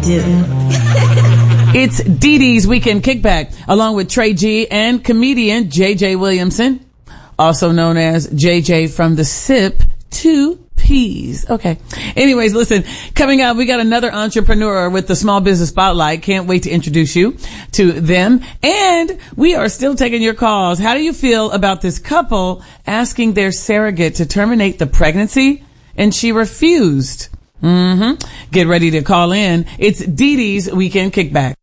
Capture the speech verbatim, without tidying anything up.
do. It's Dee Dee's Weekend Kickback, along with Trey G and comedian J J Williamson, also known as J J from the Sip Two Peas. Okay. Anyways, listen, coming up, we got another entrepreneur with the Small Business Spotlight. Can't wait to introduce you to them. And we are still taking your calls. How do you feel about this couple asking their surrogate to terminate the pregnancy and she refused? Mm-hmm. Get ready to call in. It's Dee Dee's Weekend Kickback.